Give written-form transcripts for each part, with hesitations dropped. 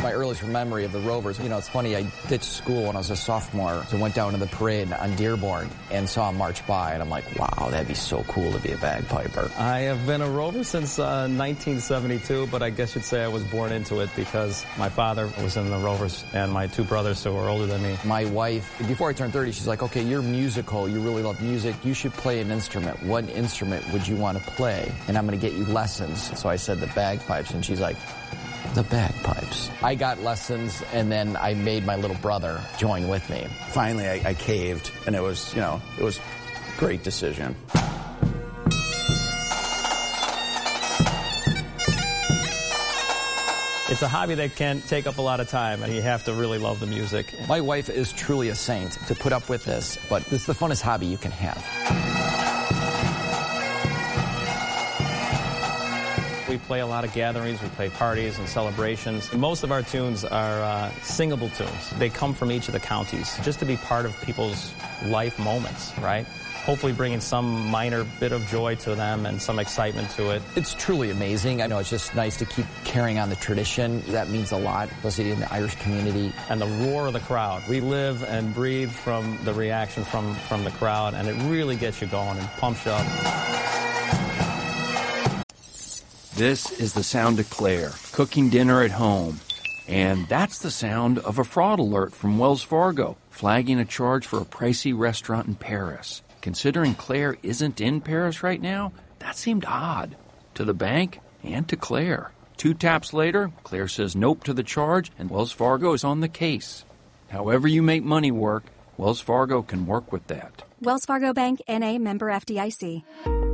my earliest memory of the Rovers. You know, it's funny, I ditched school when I was a sophomore, so went down to the parade on Dearborn and saw them march by, and I'm like, wow, that'd be so cool to be a bagpiper. I have been a Rover since 1972, but I guess you'd say I was born into it because my father was in the Rovers and my two brothers who were older than me. My wife, before I turned 30, she's like, okay, you're musical, you really love music, you should play an instrument. What instrument would you want to play? And I'm going to get you lessons. So I said the bagpipes, and she's like, the bagpipes. I got lessons, and then I made my little brother join with me. Finally, I caved, and it was, it was a great decision. It's a hobby that can take up a lot of time, and you have to really love the music. My wife is truly a saint to put up with this, but it's the funnest hobby you can have. We play a lot of gatherings, we play parties and celebrations. Most of our tunes are singable tunes. They come from each of the counties, just to be part of people's life moments, right? Hopefully bringing some minor bit of joy to them and some excitement to it. It's truly amazing. I know it's just nice to keep carrying on the tradition. That means a lot, especially in the Irish community. And the roar of the crowd. We live and breathe from the reaction from the crowd, and it really gets you going and pumps you up. This is the sound of Claire, cooking dinner at home. And that's the sound of a fraud alert from Wells Fargo, flagging a charge for a pricey restaurant in Paris. Considering Claire isn't in Paris right now, that seemed odd to the bank and to Claire. 2 taps later, Claire says nope to the charge, and Wells Fargo is on the case. However you make money work, Wells Fargo can work with that. Wells Fargo Bank, N.A., member FDIC.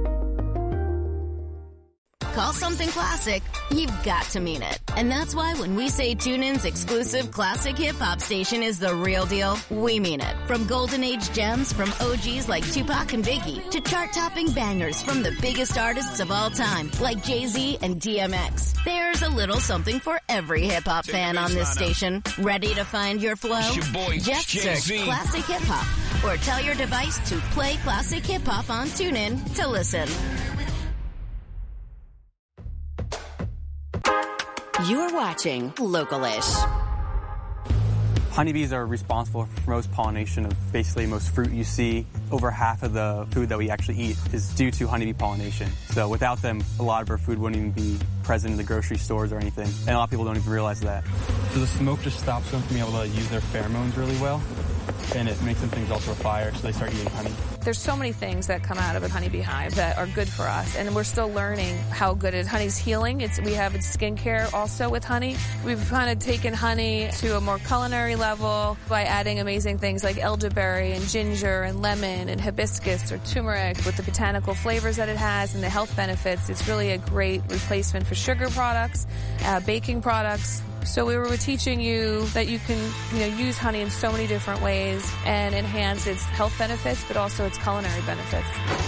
Call something classic, you've got to mean it. And that's why when we say TuneIn's exclusive classic hip-hop station is the real deal, we mean it. From golden age gems from OGs like Tupac and Biggie to chart-topping bangers from the biggest artists of all time like Jay-Z and DMX. There's a little something for every hip-hop fan on this station. Ready to find your flow? Just search Classic Hip-Hop or tell your device to play Classic Hip-Hop on TuneIn to listen. You're watching Local-ish. Honeybees are responsible for most pollination of basically most fruit you see. Over half of the food that we actually eat is due to honeybee pollination. So without them, a lot of our food wouldn't even be present in the grocery stores or anything. And a lot of people don't even realize that. So the smoke just stops them from being able to use their pheromones really well. And it makes them things also a fire, so they start eating honey. There's so many things that come out of a honeybee hive that are good for us, and we're still learning how good it is. Honey's healing. We have skincare also with honey. We've kind of taken honey to a more culinary level by adding amazing things like elderberry and ginger and lemon and hibiscus or turmeric with the botanical flavors that it has and the health benefits. It's really a great replacement for sugar products, baking products. So we were teaching you that you can, use honey in so many different ways and enhance its health benefits, but also its culinary benefits.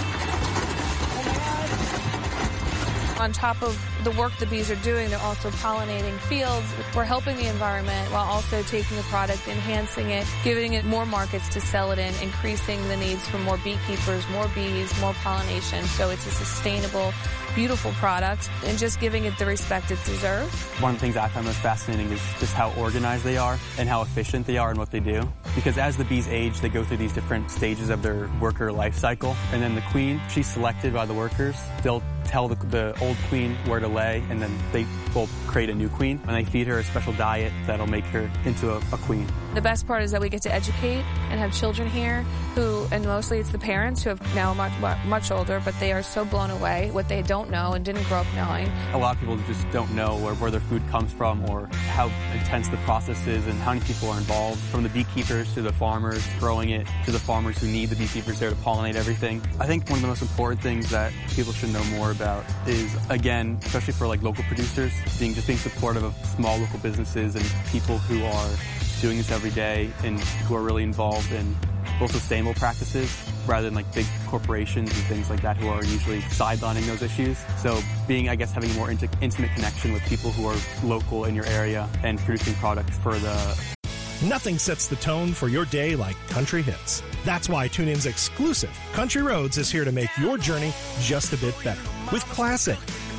On top of the work the bees are doing, they're also pollinating fields. We're helping the environment while also taking the product, enhancing it, giving it more markets to sell it in, increasing the needs for more beekeepers, more bees, more pollination. So it's a sustainable, beautiful product and just giving it the respect it deserves. One of the things I find most fascinating is just how organized they are and how efficient they are in what they do. Because as the bees age, they go through these different stages of their worker life cycle. And then the queen, she's selected by the workers. They'll tell the old queen where to lay, and then they will create a new queen. And they feed her a special diet that'll make her into a queen. The best part is that we get to educate and have children here who, and mostly it's the parents who have now much older, but they are so blown away what they don't know and didn't grow up knowing. A lot of people just don't know where their food comes from or how intense the process is and how many people are involved, from the beekeepers to the farmers growing it to the farmers who need the beekeepers there to pollinate everything. I think one of the most important things that people should know more about is, again, especially for like local producers, being supportive of small local businesses and people who are doing this every day and who are really involved in both sustainable practices rather than like big corporations and things like that who are usually sidelining those issues. So having a more intimate connection with people who are local in your area and producing products for the... Nothing sets the tone for your day like country hits. That's why TuneIn's exclusive Country Roads is here to make your journey just a bit better. With classic,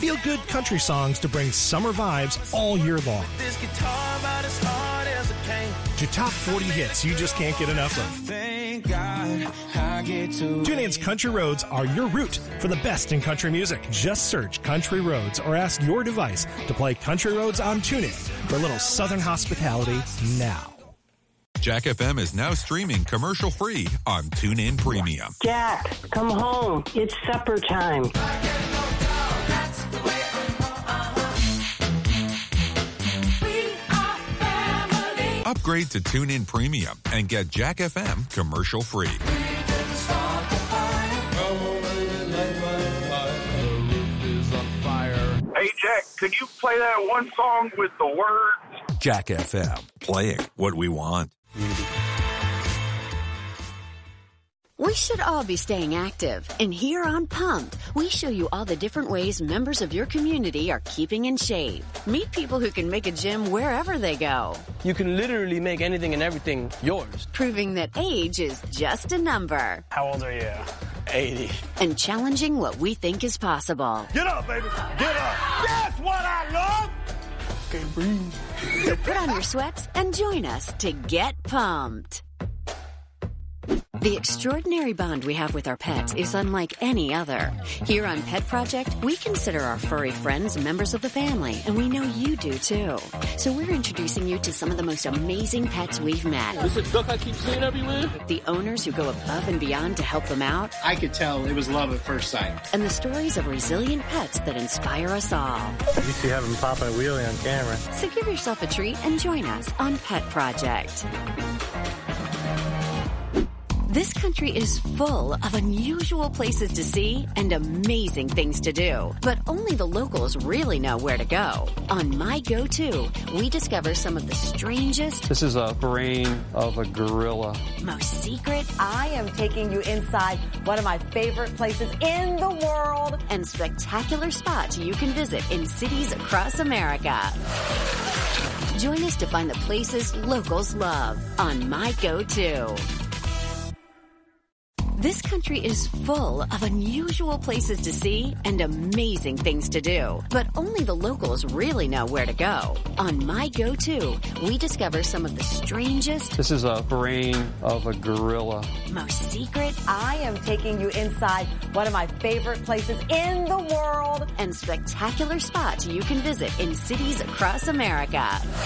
feel-good country songs to bring summer vibes all year long. This guitar about as hard as it came. To top 40 hits you just can't get enough of. Thank God I get to. TuneIn's Country Roads are your route for the best in country music. Just search Country Roads or ask your device to play Country Roads on TuneIn for a little Southern hospitality now. Jack FM is now streaming commercial-free on TuneIn Premium. Jack, come home. It's supper time. Upgrade to TuneIn Premium and get Jack FM commercial-free. Hey, Jack, could you play that one song with the words? Jack FM, playing what we want. We should all be staying active, and here on Pumped, we show you all the different ways members of your community are keeping in shape. Meet people who can make a gym wherever they go. You can literally make anything and everything yours. Proving that age is just a number. How old are you? 80. And challenging what we think is possible. Get up, baby. Get up. That's what I love. Can't breathe. So put on your sweats and join us to get pumped. The extraordinary bond we have with our pets is unlike any other. Here on Pet Project, we consider our furry friends members of the family, and we know you do too. So we're introducing you to some of the most amazing pets we've met. This is a duck I keep seeing everywhere. The owners who go above and beyond to help them out. I could tell it was love at first sight. And the stories of resilient pets that inspire us all. You see having popping a wheelie on camera. So give yourself a treat and join us on Pet Project. This country is full of unusual places to see and amazing things to do, but only the locals really know where to go. On My Go-To, we discover some of the strangest... This is a brain of a gorilla. ...most secret... I am taking you inside one of my favorite places in the world... ...and spectacular spots you can visit in cities across America. Join us to find the places locals love on My Go-To. This country is full of unusual places to see and amazing things to do, but only the locals really know where to go. On My Go-To, we discover some of the strangest... This is a brain of a gorilla. ...most secret... I am taking you inside one of my favorite places in the world... ...and spectacular spots you can visit in cities across America.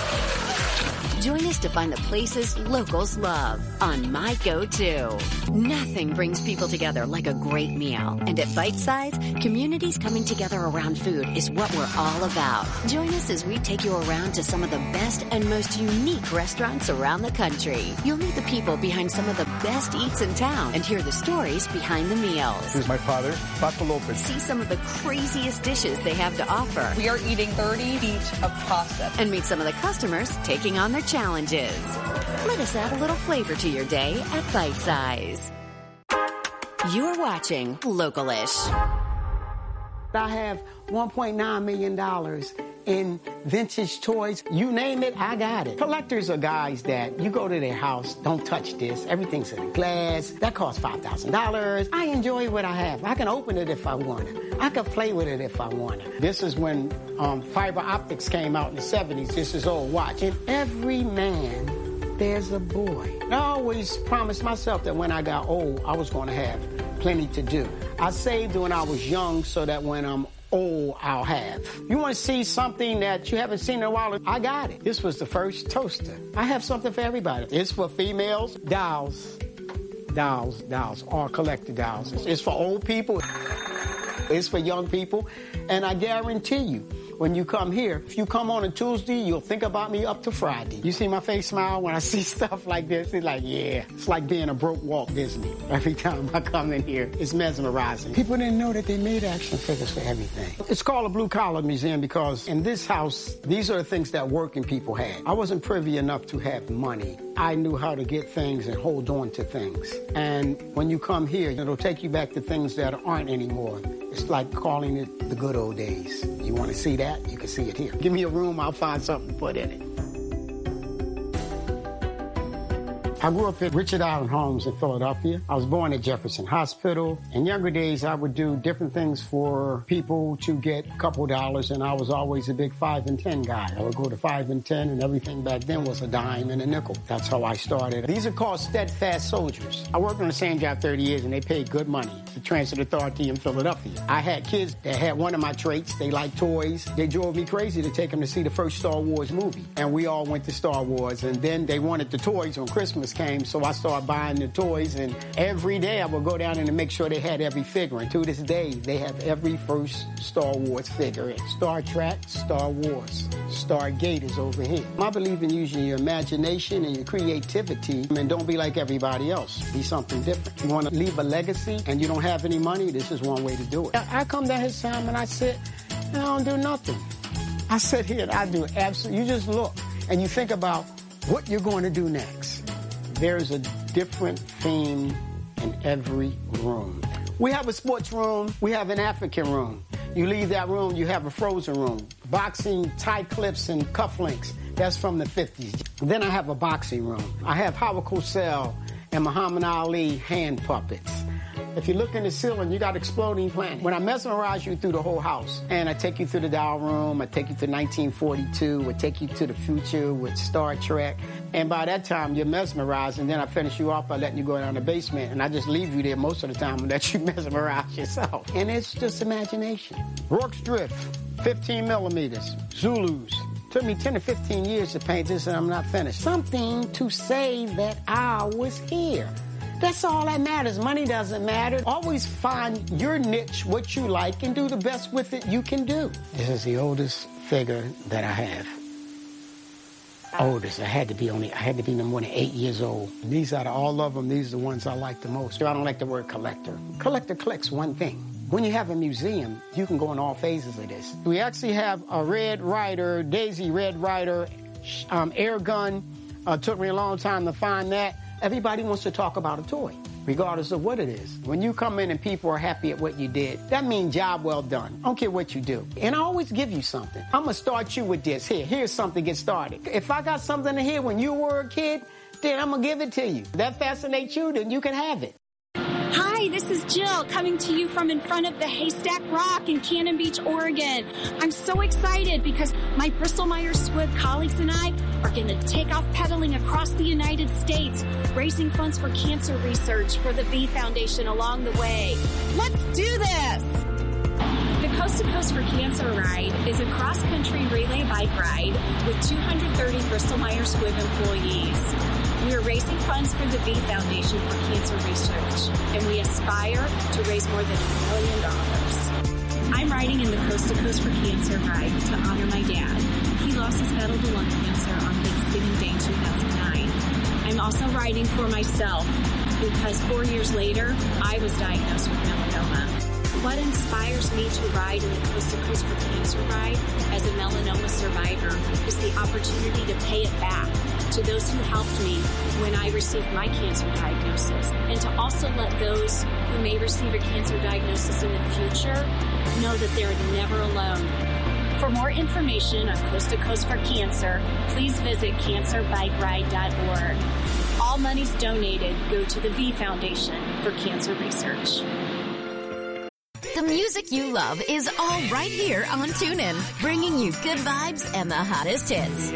Join us to find the places locals love on My Go-To. Nothing brings people together like a great meal. And at Bite Size, communities coming together around food is what we're all about. Join us as we take you around to some of the best and most unique restaurants around the country. You'll meet the people behind some of the best eats in town and hear the stories behind the meals. This is my father, Paco Lopez. See some of the craziest dishes they have to offer. We are eating 30 feet of pasta. And meet some of the customers taking on their challenges. Let us add a little flavor to your day at Bite Size. You're watching Localish. I have $1.9 million in vintage toys. You name it, I got it. Collectors are guys that you go to their house, don't touch this. Everything's in glass. That costs $5,000. I enjoy what I have. I can open it if I want to. I can play with it if I want to. This is when fiber optics came out in the 70s. This is old watch. In every man, there's a boy. I always promised myself that when I got old, I was going to have plenty to do. I saved when I was young so that when I'm old, I'll have. You want to see something that you haven't seen in a while? I got it. This was the first toaster. I have something for everybody. It's for females, dolls, all collector dolls. It's for old people. It's for young people. And I guarantee you, when you come here, if you come on a Tuesday, you'll think about me up to Friday. You see my face smile when I see stuff like this? It's like, yeah. It's like being a broke Walt Disney. Every time I come in here, it's mesmerizing. People didn't know that they made action figures for everything. It's called a blue-collar museum because in this house, these are the things that working people had. I wasn't privy enough to have money. I knew how to get things and hold on to things. And when you come here, it'll take you back to things that aren't anymore. It's like calling it the good old days. You want to see that? You can see it here. Give me a room, I'll find something to put in it. I grew up at Richard Allen Homes in Philadelphia. I was born at Jefferson Hospital. In younger days, I would do different things for people to get a couple dollars, and I was always a big 5 and 10 guy. I would go to 5 and 10, and everything back then was a dime and a nickel. That's how I started. These are called steadfast soldiers. I worked on the same job 30 years, and they paid good money. The Transit Authority in Philadelphia. I had kids that had one of my traits. They liked toys. They drove me crazy to take them to see the first Star Wars movie. And we all went to Star Wars, and then they wanted the toys when Christmas came, so I started buying the toys, and every day I would go down and make sure they had every figure. And to this day, they have every first Star Wars figure. Star Trek, Star Wars, Stargate is over here. I believe in using your imagination and your creativity, and don't be like everybody else. Be something different. You want to leave a legacy and you don't have any money, this is one way to do it. I come down here Sam and I sit and I don't do nothing. I sit here and I do absolutely, you just look and you think about what you're going to do next. There's a different theme in every room. We have a sports room. We have an African room. You leave that room, you have a frozen room. Boxing, tie clips, and cufflinks. That's from the 50s. Then I have a boxing room. I have Howard Cosell and Muhammad Ali hand puppets. If you look in the ceiling, you got exploding planets. When I mesmerize you through the whole house, and I take you through the dial room, I take you to 1942, I take you to the future with Star Trek, and by that time, you're mesmerized, and then I finish you off by letting you go down the basement, and I just leave you there most of the time and let you mesmerize yourself. And it's just imagination. Rorke's Drift, 15 millimeters, Zulus. Took me 10 to 15 years to paint this, and I'm not finished. Something to say that I was here. That's all that matters. Money doesn't matter. Always find your niche, what you like, and do the best with it you can do. This is the oldest figure that I have. Oldest. I had to be no more than 8 years old. These out of all of them, these are the ones I like the most. I don't like the word collector. Collector collects one thing. When you have a museum, you can go in all phases of this. We actually have a Red Ryder, Daisy Red Ryder, air gun. Took me a long time to find that. Everybody wants to talk about a toy, regardless of what it is. When you come in and people are happy at what you did, that means job well done. I don't care what you do. And I always give you something. I'm going to start you with this. Here's something to get started. If I got something to hear when you were a kid, then I'm going to give it to you. If that fascinates you, then you can have it. Hi, this is Jill coming to you from in front of the Haystack Rock in Cannon Beach, Oregon. I'm so excited because my Bristol-Myers Squibb colleagues and I are going to take off pedaling across the United States, raising funds for cancer research for the V Foundation along the way. Let's do this! The Coast to Coast for Cancer ride is a cross-country relay bike ride with 230 Bristol-Myers Squibb employees. We are raising funds for the V Foundation for Cancer Research, and we aspire to raise more than $1 million. I'm riding in the Coast to Coast for Cancer ride to honor my dad. He lost his battle to lung cancer on Thanksgiving Day 2009. I'm also riding for myself because 4 years later, I was diagnosed with melanoma. What inspires me to ride in the Coast to Coast for Cancer ride as a melanoma survivor is the opportunity to pay it back to those who helped me when I received my cancer diagnosis, and to also let those who may receive a cancer diagnosis in the future know that they're never alone. For more information on Coast to Coast for Cancer, please visit cancerbikeride.org. All monies donated go to the V Foundation for Cancer Research. The music you love is all right here on TuneIn, bringing you good vibes and the hottest hits.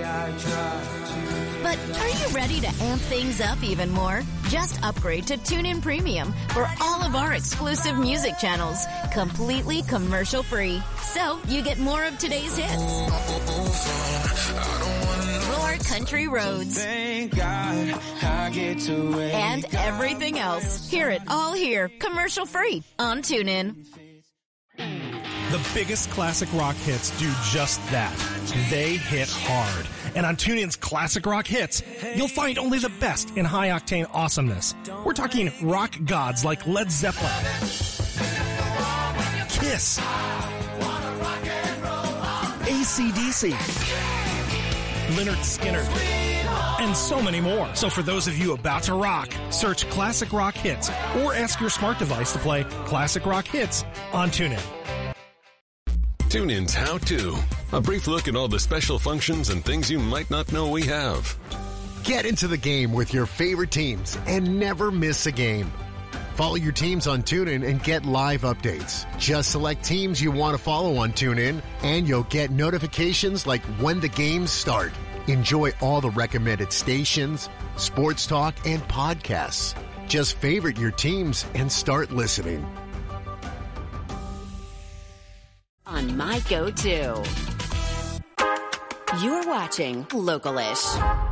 But are you ready to amp things up even more? Just upgrade to TuneIn Premium for all of our exclusive music channels, completely commercial-free. So you get more of today's hits, more country roads, and everything else. Hear it all here, commercial-free on TuneIn. The biggest classic rock hits do just that. They hit hard. And on TuneIn's Classic Rock Hits, you'll find only the best in high-octane awesomeness. We're talking rock gods like Led Zeppelin, Kiss, AC/DC, Lynyrd Skynyrd, and so many more. So for those of you about to rock, search Classic Rock Hits or ask your smart device to play Classic Rock Hits on TuneIn. TuneIn's How To. A brief look at all the special functions and things you might not know we have. Get into the game with your favorite teams and never miss a game. Follow your teams on TuneIn and get live updates. Just select teams you want to follow on TuneIn, and you'll get notifications like when the games start. Enjoy all the recommended stations, sports talk, and podcasts. Just favorite your teams and start listening. On My Go-To. You're watching Localish.